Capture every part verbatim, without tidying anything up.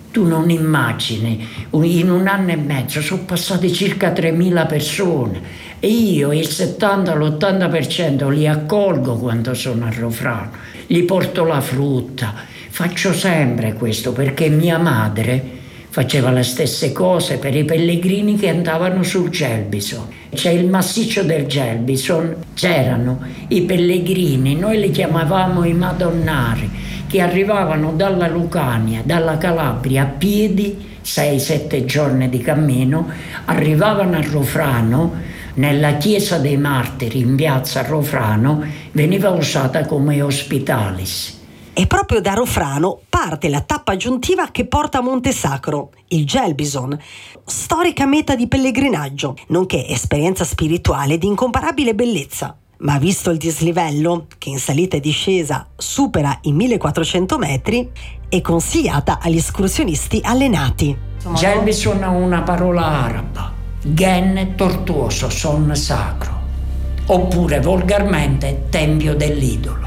Tu non immagini, in un anno e mezzo sono passate circa tremila persone e io il settanta l'ottanta per cento li accolgo quando sono a Rofrano, gli porto la frutta, faccio sempre questo perché mia madre faceva le stesse cose per i pellegrini che andavano sul Gelbison. C'è il massiccio del Gelbison, c'erano i pellegrini, noi li chiamavamo i madonnari, che arrivavano dalla Lucania, dalla Calabria a piedi, sei sette giorni di cammino, arrivavano a Rofrano, nella chiesa dei martiri in piazza Rofrano, veniva usata come hospitalis. E proprio da Rofrano parte la tappa aggiuntiva che porta a Monte Sacro, il Gelbison, storica meta di pellegrinaggio, nonché esperienza spirituale di incomparabile bellezza. Ma visto il dislivello, che in salita e discesa supera i millequattrocento metri, è consigliata agli escursionisti allenati. Gelbison ha una parola araba, gen tortuoso, son sacro, oppure volgarmente tempio dell'idolo.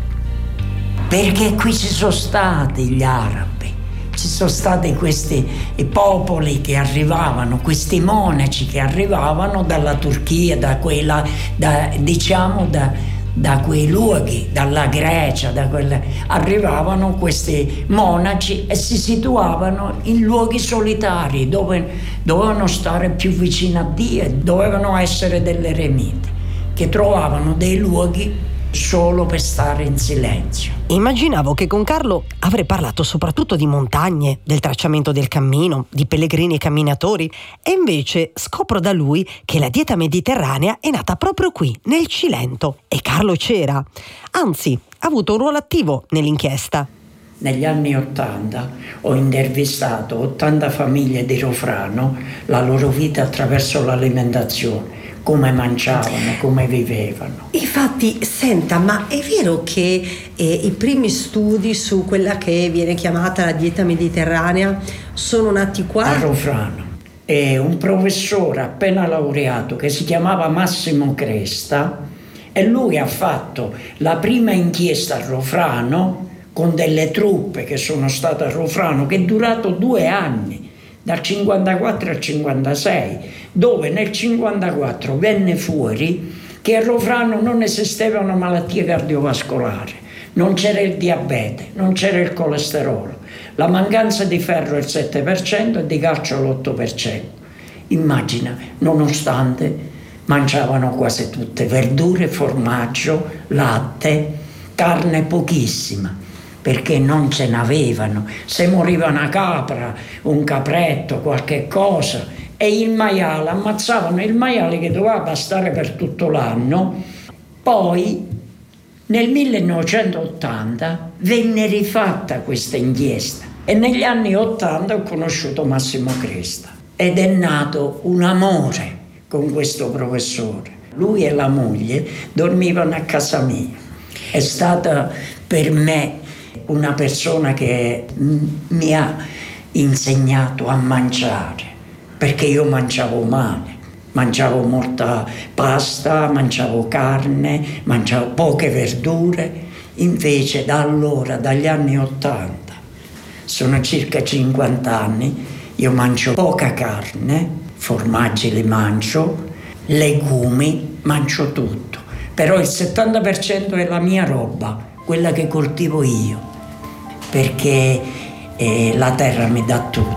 Perché qui ci sono stati gli arabi, ci sono stati questi popoli che arrivavano, questi monaci che arrivavano dalla Turchia, da quella, da, diciamo da, da quei luoghi, dalla Grecia, da quelle, arrivavano questi monaci e si situavano in luoghi solitari dove dovevano stare più vicino a Dio, dovevano essere delle eremiti, che trovavano dei luoghi solo per stare in silenzio. Immaginavo che con Carlo avrei parlato soprattutto di montagne, del tracciamento del cammino, di pellegrini e camminatori, e invece scopro da lui che la dieta mediterranea è nata proprio qui, nel Cilento, e Carlo c'era. Anzi, ha avuto un ruolo attivo nell'inchiesta. Negli anni ottanta ho intervistato ottanta famiglie di Rofrano, la loro vita attraverso l'alimentazione, come mangiavano, come vivevano. Infatti, senta, ma è vero che eh, i primi studi su quella che viene chiamata la dieta mediterranea sono nati qua? A Rofrano. E un professore appena laureato che si chiamava Massimo Cresta, e lui ha fatto la prima inchiesta a Rofrano con delle truppe che sono state a Rofrano, che è durato due anni, dal cinquantaquattro al cinquantasei, dove nel cinquantaquattro venne fuori che a Rofrano non esisteva una malattia cardiovascolare, non c'era il diabete, non c'era il colesterolo, la mancanza di ferro è il sette per cento e di calcio l'otto per cento. Immagina, nonostante mangiavano quasi tutte verdure, formaggio, latte, carne pochissima, perché non ce n'avevano. Se moriva una capra, un capretto, qualche cosa, e il maiale, ammazzavano il maiale che doveva stare per tutto l'anno. Poi nel millenovecentottanta venne rifatta questa inchiesta e negli anni ottanta ho conosciuto Massimo Cresta ed è nato un amore con questo professore. Lui e la moglie dormivano a casa mia. È stata per me una persona che mi ha insegnato a mangiare, perché io mangiavo male, mangiavo molta pasta, mangiavo carne, mangiavo poche verdure. Invece da allora, dagli anni ottanta, sono circa cinquanta anni, io mangio poca carne, formaggi li mangio, legumi, mangio tutto, però il settanta per cento è la mia roba, quella che coltivo io, perché eh, la terra mi dà tutto.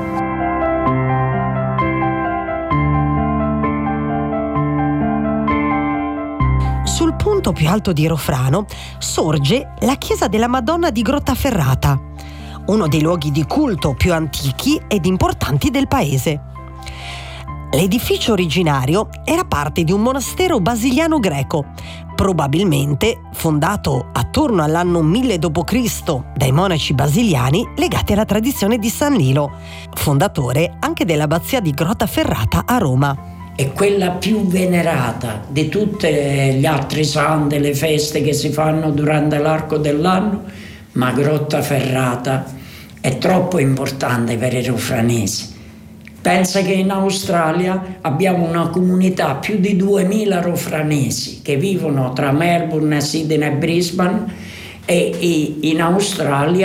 Sul punto più alto di Rofrano sorge la chiesa della Madonna di Grottaferrata, uno dei luoghi di culto più antichi ed importanti del paese. L'edificio originario era parte di un monastero basiliano greco, probabilmente fondato attorno all'anno mille dopo Cristo dai monaci basiliani legati alla tradizione di San Lilo, fondatore anche dell'abbazia di Grottaferrata a Roma. È quella più venerata di tutte gli altri santi, le feste che si fanno durante l'arco dell'anno, ma Grottaferrata è troppo importante per i rofranesi. Pensa che in Australia abbiamo una comunità, più di duemila rofranesi che vivono tra Melbourne, Sydney e Brisbane, e in Australia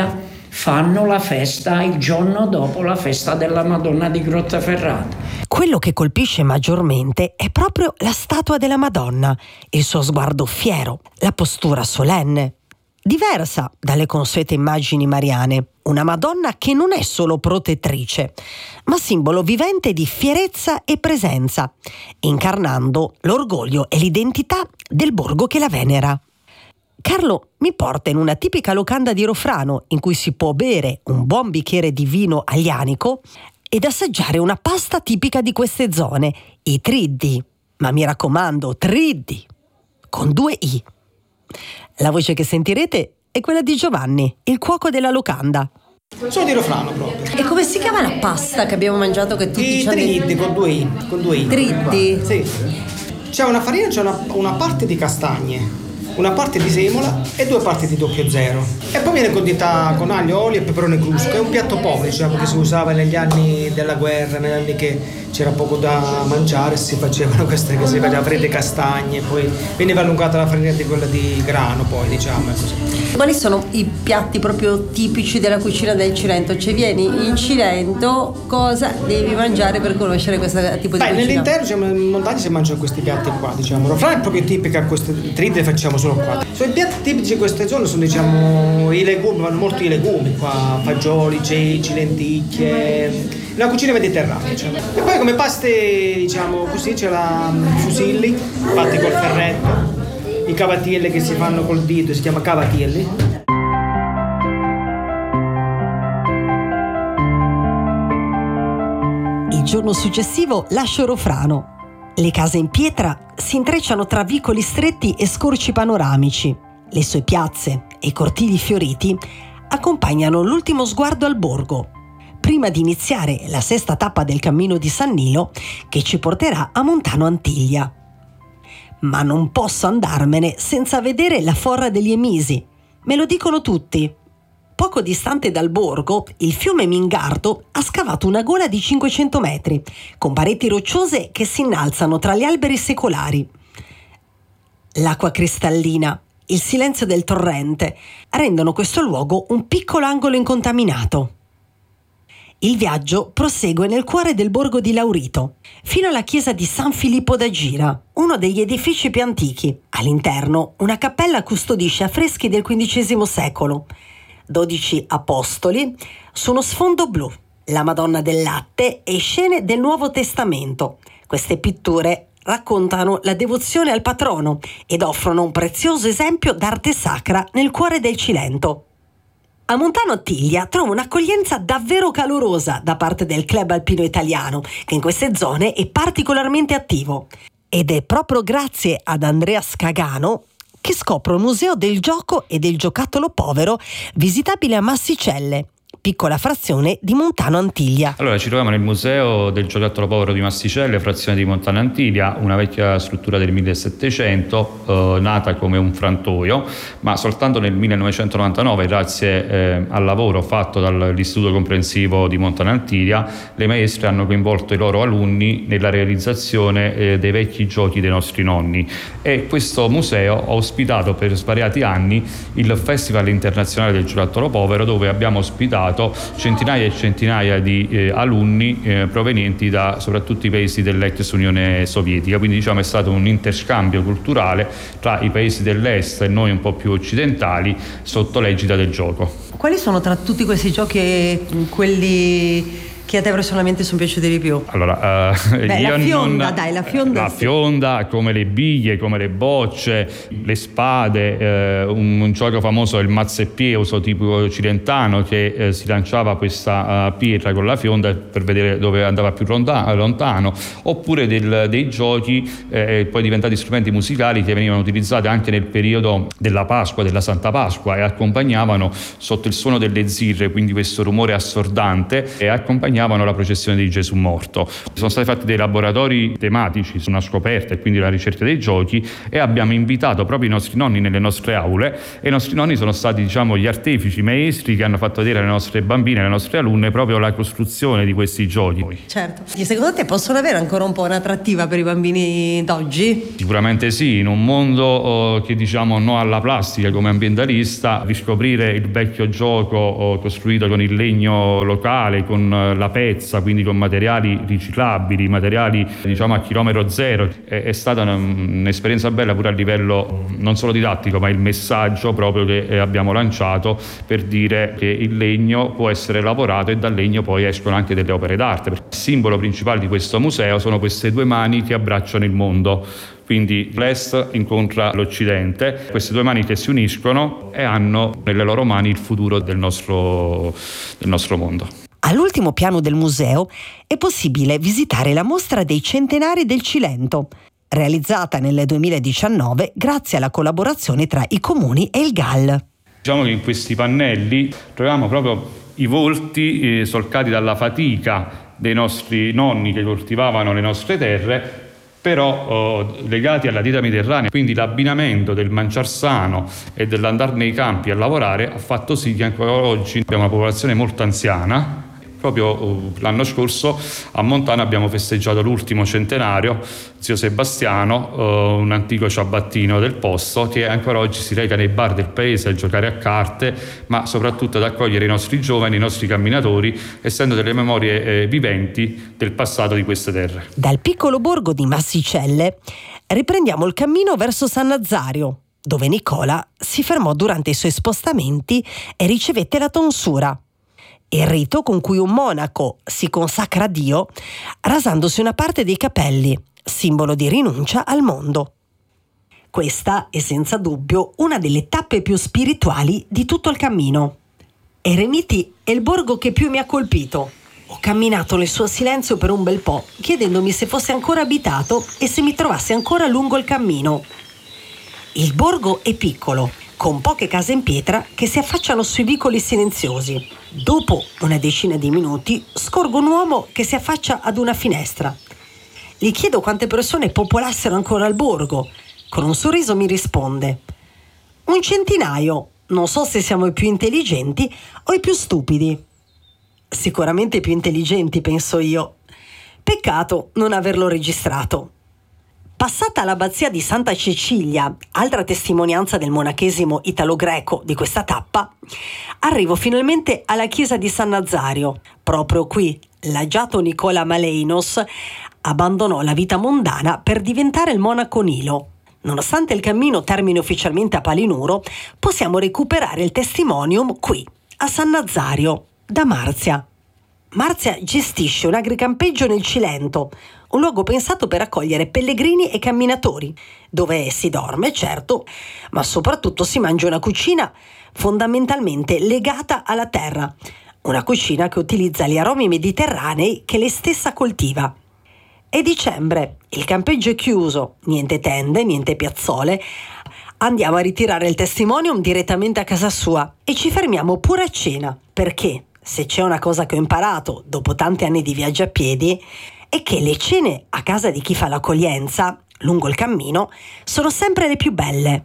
fanno la festa il giorno dopo la festa della Madonna di Grottaferrata. Quello che colpisce maggiormente è proprio la statua della Madonna, il suo sguardo fiero, la postura solenne, diversa dalle consuete immagini mariane. Una Madonna che non è solo protettrice, ma simbolo vivente di fierezza e presenza, incarnando l'orgoglio e l'identità del borgo che la venera. Carlo mi porta in una tipica locanda di Rofrano in cui si può bere un buon bicchiere di vino aglianico ed assaggiare una pasta tipica di queste zone, i triddi. Ma mi raccomando, triddi, con due i. La voce che sentirete è quella di Giovanni, il cuoco della locanda. Sono di Rofrano proprio. E come si chiama la pasta che abbiamo mangiato che tutti I ci hanno detto? triddi con due i. Con due i. Triddi? Sì. C'è una farina, c'è una, una parte di castagne, una parte di semola e due parti di doppio zero. E poi viene condita con aglio, olio e peperone crusco. È un piatto povero, diciamo, che si usava negli anni della guerra, negli anni che c'era poco da mangiare, si facevano queste che si faceva fredde castagne, poi veniva allungata la farina di quella di grano, poi diciamo, e così. Quali sono i piatti proprio tipici della cucina del Cilento? Cioè vieni in Cilento, cosa devi mangiare per conoscere questo tipo di Beh, cucina? nell'interno, diciamo, in montagna si mangiano questi piatti qua, diciamo. Rofrano è proprio tipica, queste tridde facciamo solo qua. So, i piatti tipici di queste zone sono, diciamo, i legumi, vanno molto i legumi qua, fagioli, ceci, lenticchie, la cucina mediterranea, diciamo. E poi come paste, diciamo così, c'è la fusilli fatti col ferretto, i cavatielli che si fanno col dito, si chiama cavatielli. Il giorno successivo lascio Rofrano. Le case in pietra si intrecciano tra vicoli stretti e scorci panoramici. Le sue piazze e i cortili fioriti accompagnano l'ultimo sguardo al borgo, prima di iniziare la sesta tappa del cammino di San Nilo che ci porterà a Montano Antiglia. Ma non posso andarmene senza vedere la Forra degli Emisi. Me lo dicono tutti. Poco distante dal borgo, il fiume Mingardo ha scavato una gola di cinquecento metri, con pareti rocciose che si innalzano tra gli alberi secolari. L'acqua cristallina, il silenzio del torrente, rendono questo luogo un piccolo angolo incontaminato. Il viaggio prosegue nel cuore del borgo di Laurito, fino alla chiesa di San Filippo da Gira, uno degli edifici più antichi. All'interno, una cappella custodisce affreschi del quindicesimo secolo, dodici apostoli su uno sfondo blu, la Madonna del Latte e scene del Nuovo Testamento. Queste pitture raccontano la devozione al patrono ed offrono un prezioso esempio d'arte sacra nel cuore del Cilento. A Montano Antiglia trovo un'accoglienza davvero calorosa da parte del Club Alpino Italiano, che in queste zone è particolarmente attivo. Ed è proprio grazie ad Andrea Scagano che scopro il Museo del Gioco e del Giocattolo Povero, visitabile a Massicelle, piccola frazione di Montano Antiglia. Allora, ci troviamo nel Museo del Giocattolo Povero di Massicelle, frazione di Montano Antiglia, una vecchia struttura del millesettecento, eh, nata come un frantoio, ma soltanto nel millenovecentonovantanove, grazie eh, al lavoro fatto dall'Istituto Comprensivo di Montano Antiglia, le maestre hanno coinvolto i loro alunni nella realizzazione eh, dei vecchi giochi dei nostri nonni. E questo museo ha ospitato per svariati anni il Festival Internazionale del Giocattolo Povero, dove abbiamo ospitato centinaia e centinaia di eh, alunni eh, provenienti da soprattutto i paesi dell'ex Unione Sovietica, quindi diciamo è stato un interscambio culturale tra i paesi dell'est e noi un po' più occidentali sotto l'egida del gioco. Quali sono tra tutti questi giochi quelli che a te personalmente sono piaciuti di più? Allora, uh, Beh, io la fionda, non, dai, la fionda. La sì. fionda, come le biglie, come le bocce, le spade, eh, un, un gioco famoso è il mazzepieuso tipico cilentano, che eh, si lanciava questa uh, pietra con la fionda per vedere dove andava più lontano, lontano. Oppure del, dei giochi eh, poi diventati strumenti musicali che venivano utilizzati anche nel periodo della Pasqua, della Santa Pasqua, e accompagnavano sotto il suono delle zirre, quindi questo rumore assordante, e accompagnavano accompagnavano la processione di Gesù morto. Sono stati fatti dei laboratori tematici su una scoperta e quindi la ricerca dei giochi, e abbiamo invitato proprio i nostri nonni nelle nostre aule, e i nostri nonni sono stati, diciamo, gli artefici, i maestri che hanno fatto vedere alle nostre bambine, alle nostre alunne proprio la costruzione di questi giochi. Certo. E secondo te possono avere ancora un po' un'attrattiva per i bambini d'oggi? Sicuramente sì, in un mondo oh, che diciamo no alla plastica come ambientalista, riscoprire il vecchio gioco oh, costruito con il legno locale, con uh, la pezza, quindi con materiali riciclabili, materiali diciamo a chilometro zero, è, è stata una, un'esperienza bella pure a livello non solo didattico, ma il messaggio proprio che abbiamo lanciato per dire che il legno può essere lavorato e dal legno poi escono anche delle opere d'arte. Il simbolo principale di questo museo sono queste due mani che abbracciano il mondo. Quindi l'Est incontra l'Occidente, queste due mani che si uniscono e hanno nelle loro mani il futuro del nostro, del nostro mondo. All'ultimo piano del museo è possibile visitare la mostra dei centenari del Cilento, realizzata nel duemiladiciannove grazie alla collaborazione tra i comuni e il G A L. Diciamo che in questi pannelli troviamo proprio i volti eh, solcati dalla fatica dei nostri nonni che coltivavano le nostre terre, però oh, legati alla dieta mediterranea. Quindi l'abbinamento del mangiar sano e dell'andare nei campi a lavorare ha fatto sì che ancora oggi abbiamo una popolazione molto anziana. Proprio l'anno scorso a Montano abbiamo festeggiato l'ultimo centenario, zio Sebastiano, un antico ciabattino del posto, che ancora oggi si reca nei bar del paese a giocare a carte, ma soprattutto ad accogliere i nostri giovani, i nostri camminatori, essendo delle memorie eh, viventi del passato di queste terre. Dal piccolo borgo di Massicelle riprendiamo il cammino verso San Nazario, dove Nicola si fermò durante i suoi spostamenti e ricevette la tonsura, il rito con cui un monaco si consacra a Dio rasandosi una parte dei capelli, simbolo di rinuncia al mondo. Questa è senza dubbio una delle tappe più spirituali di tutto il cammino. Eremiti è il borgo che più mi ha colpito. Ho camminato nel suo silenzio per un bel po', chiedendomi se fosse ancora abitato e se mi trovassi ancora lungo il cammino. Il borgo è piccolo, con poche case in pietra che si affacciano sui vicoli silenziosi. Dopo una decina di minuti scorgo un uomo che si affaccia ad una finestra. Gli chiedo quante persone popolassero ancora il borgo. Con un sorriso mi risponde: un centinaio. Non so se siamo i più intelligenti o i più stupidi. Sicuramente i più intelligenti, penso io. Peccato non averlo registrato. Passata l'abbazia di Santa Cecilia, altra testimonianza del monachesimo italo-greco di questa tappa, arrivo finalmente alla chiesa di San Nazario. Proprio qui, l'agiato Nicola Maleinos abbandonò la vita mondana per diventare il monaco Nilo. Nonostante il cammino termini ufficialmente a Palinuro, possiamo recuperare il testimonium qui, a San Nazario, da Marzia. Marzia gestisce un agricampeggio nel Cilento, un luogo pensato per accogliere pellegrini e camminatori, dove si dorme, certo, ma soprattutto si mangia una cucina fondamentalmente legata alla terra, una cucina che utilizza gli aromi mediterranei che lei stessa coltiva. È dicembre, il campeggio è chiuso, niente tende, niente piazzole. Andiamo a ritirare il testimonium direttamente a casa sua e ci fermiamo pure a cena, perché se c'è una cosa che ho imparato dopo tanti anni di viaggio a piedi è che le cene a casa di chi fa l'accoglienza, lungo il cammino, sono sempre le più belle.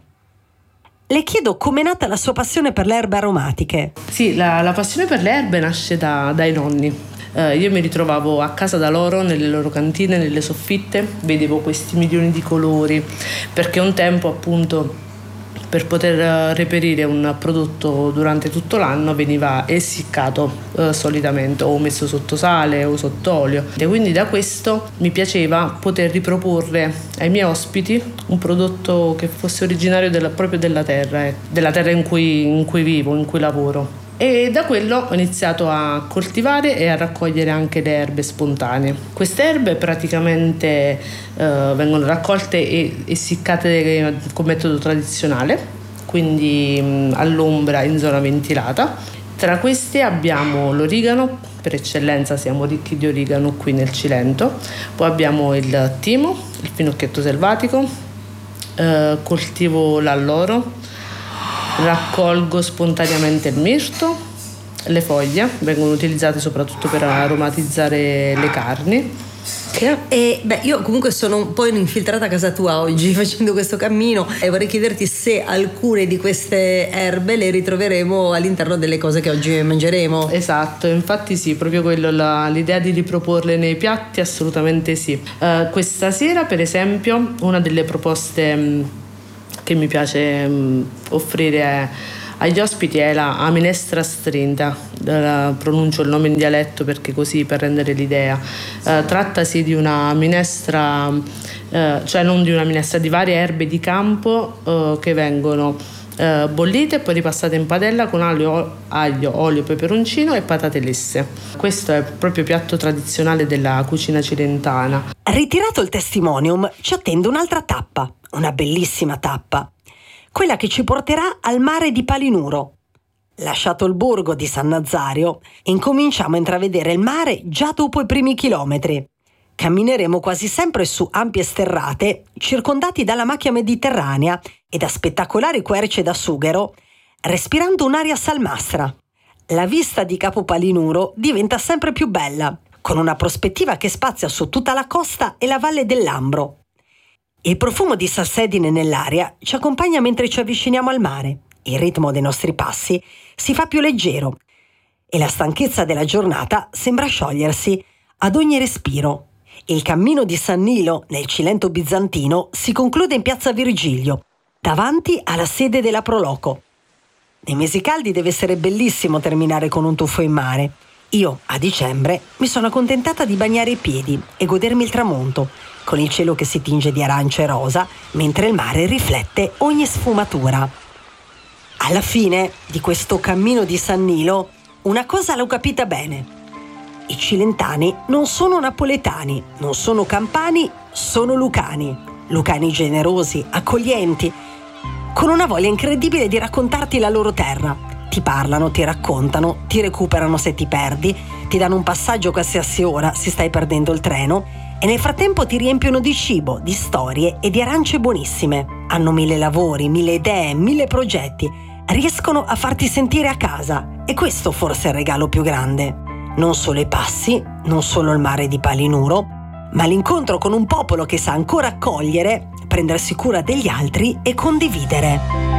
Le chiedo com'è nata la sua passione per le erbe aromatiche. Sì, la, la passione per le erbe nasce da, dai nonni. Eh, io mi ritrovavo a casa da loro, nelle loro cantine, nelle soffitte, vedevo questi milioni di colori, perché un tempo appunto per poter reperire un prodotto durante tutto l'anno veniva essiccato eh, solitamente o messo sotto sale o sotto olio, e quindi da questo mi piaceva poter riproporre ai miei ospiti un prodotto che fosse originario della, proprio della terra, eh, della terra in cui, in cui vivo, in cui lavoro. E da quello ho iniziato a coltivare e a raccogliere anche le erbe spontanee. Queste erbe praticamente eh, vengono raccolte e essiccate con metodo tradizionale, quindi mh, all'ombra in zona ventilata. Tra queste abbiamo l'origano, per eccellenza siamo ricchi di origano qui nel Cilento, poi abbiamo il timo, il finocchietto selvatico, eh, coltivo l'alloro, raccolgo spontaneamente il mirto, Le foglie vengono utilizzate soprattutto per aromatizzare le carni. E beh, io comunque sono un po' infiltrata a casa tua oggi facendo questo cammino e vorrei chiederti se alcune di queste erbe le ritroveremo all'interno delle cose che oggi mangeremo. Esatto, infatti sì, proprio quello, la, l'idea di riproporle nei piatti, assolutamente sì. Uh, questa sera per esempio una delle proposte mh, che mi piace mh, offrire è agli ospiti è la minestra strinta, la, pronuncio il nome in dialetto perché così per rendere l'idea. Eh, trattasi di una minestra, eh, cioè non di una minestra, di varie erbe di campo eh, che vengono eh, bollite e poi ripassate in padella con aglio, aglio, olio, peperoncino e patate lesse. Questo è proprio piatto tradizionale della cucina cilentana. Ritirato il testimonium, ci attende un'altra tappa, una bellissima tappa. Quella che ci porterà al mare di Palinuro. Lasciato il borgo di San Nazario, incominciamo a intravedere il mare già dopo i primi chilometri. Cammineremo quasi sempre su ampie sterrate, circondati dalla macchia mediterranea e da spettacolari querce da sughero, respirando un'aria salmastra. La vista di Capo Palinuro diventa sempre più bella, con una prospettiva che spazia su tutta la costa e la valle del Lambro. Il profumo di salsedine nell'aria ci accompagna mentre ci avviciniamo al mare. Il ritmo dei nostri passi si fa più leggero e la stanchezza della giornata sembra sciogliersi ad ogni respiro. Il cammino di San Nilo nel Cilento bizantino si conclude in piazza Virgilio, davanti alla sede della Proloco. Nei mesi caldi deve essere bellissimo terminare con un tuffo in mare. Io, a dicembre, mi sono accontentata di bagnare i piedi e godermi il tramonto, con il cielo che si tinge di arancia e rosa, mentre il mare riflette ogni sfumatura. Alla fine di questo cammino di San Nilo, una cosa l'ho capita bene. I cilentani non sono napoletani, non sono campani, sono lucani. Lucani generosi, accoglienti, con una voglia incredibile di raccontarti la loro terra. Ti parlano, ti raccontano, ti recuperano se ti perdi, ti danno un passaggio a qualsiasi ora se stai perdendo il treno e nel frattempo ti riempiono di cibo, di storie e di arance buonissime. Hanno mille lavori, mille idee, mille progetti. Riescono a farti sentire a casa e questo forse è il regalo più grande. Non solo i passi, non solo il mare di Palinuro, ma l'incontro con un popolo che sa ancora accogliere, prendersi cura degli altri e condividere.